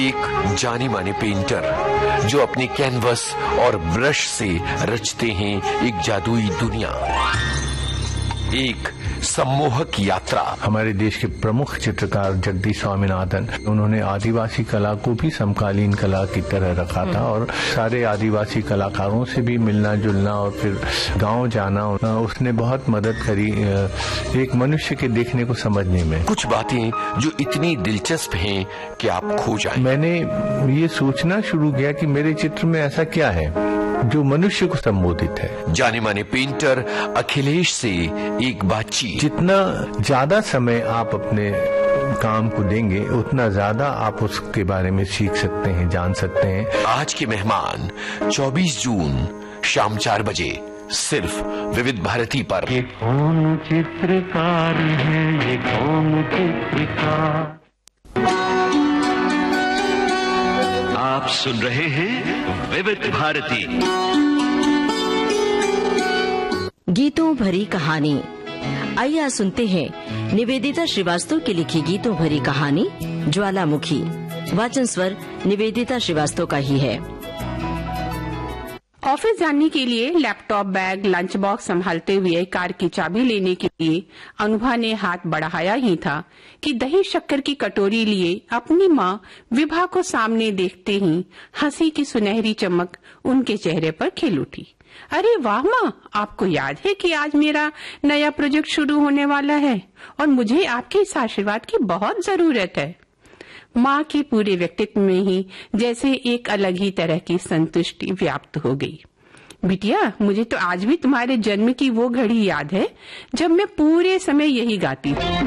एक जाने माने पेंटर जो अपने कैनवस और ब्रश से रचते हैं एक जादुई दुनिया, एक सम्मोहक यात्रा। हमारे देश के प्रमुख चित्रकार जगदीश स्वामीनाथन, उन्होंने आदिवासी कला को भी समकालीन कला की तरह रखा था और सारे आदिवासी कलाकारों से भी मिलना जुलना और फिर गांव जाना, उसने बहुत मदद करी एक मनुष्य के देखने को समझने में। कुछ बातें जो इतनी दिलचस्प हैं कि आप खो जाएं। मैंने ये सोचना शुरू किया कि मेरे चित्र में ऐसा क्या है जो मनुष्य को संबोधित है। जाने माने पेंटर अखिलेश से एक बातचीत। जितना ज्यादा समय आप अपने काम को देंगे उतना ज्यादा आप उसके बारे में सीख सकते हैं, जान सकते हैं। आज के मेहमान 24 जून शाम 4 बजे सिर्फ विविध भारती पर। ये कौन चित्रकार है, ये कौन चित्रकार। आप सुन रहे हैं विविध भारती, गीतों भरी कहानी। आइए आज सुनते हैं निवेदिता श्रीवास्तव की लिखी गीतों भरी कहानी ज्वालामुखी। वाचन स्वर निवेदिता श्रीवास्तव का ही है। ऑफिस जाने के लिए लैपटॉप, बैग, लंच बॉक्स संभालते हुए कार की चाबी लेने के लिए अनुभा ने हाथ बढ़ाया ही था कि दही शक्कर की कटोरी लिए अपनी माँ विभा को सामने देखते ही हंसी की सुनहरी चमक उनके चेहरे पर खिल उठी। अरे वाह माँ, आपको याद है कि आज मेरा नया प्रोजेक्ट शुरू होने वाला है और मुझे आपके इस आशीर्वाद की बहुत जरूरत है। माँ के पूरे व्यक्तित्व में ही जैसे एक अलग ही तरह की संतुष्टि व्याप्त हो गई। बिटिया, मुझे तो आज भी तुम्हारे जन्म की वो घड़ी याद है जब मैं पूरे समय यही गाती थी।